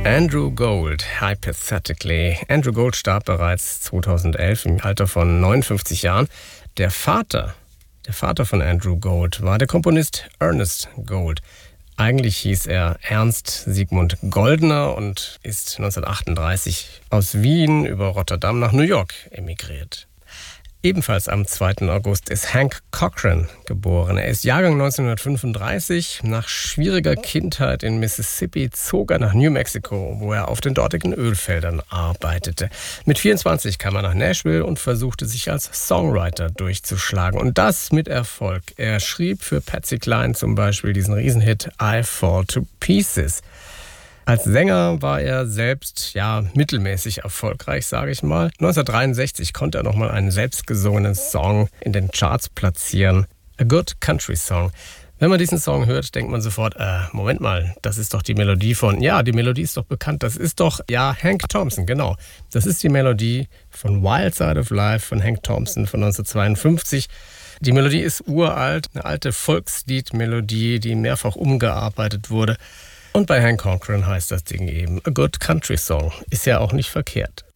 Andrew Gold, Hypothetically. Andrew Gold starb bereits 2011 im Alter von 59 Jahren. Der Vater von Andrew Gold war der Komponist Ernest Gold. Eigentlich hieß er Ernst Sigmund Goldner und ist 1938 aus Wien über Rotterdam nach New York emigriert. Ebenfalls am 2. August ist Hank Cochran geboren. Er ist Jahrgang 1935. Nach schwieriger Kindheit in Mississippi zog er nach New Mexico, wo er auf den dortigen Ölfeldern arbeitete. Mit 24 kam er nach Nashville und versuchte sich als Songwriter durchzuschlagen. Und das mit Erfolg. Er schrieb für Patsy Cline zum Beispiel diesen Riesenhit I Fall to Pieces. Als Sänger war er selbst, mittelmäßig erfolgreich, sage ich mal. 1963 konnte er nochmal einen selbstgesungenen Song in den Charts platzieren. A Good Country Song. Wenn man diesen Song hört, denkt man sofort, Moment mal, das ist doch die Melodie von, die Melodie ist doch bekannt, das ist doch, Hank Thompson, genau. Das ist die Melodie von Wild Side of Life von Hank Thompson von 1952. Die Melodie ist uralt, eine alte Volksliedmelodie, die mehrfach umgearbeitet wurde. Und bei Hank Cochran heißt das Ding eben A Good Country Song. Ist ja auch nicht verkehrt.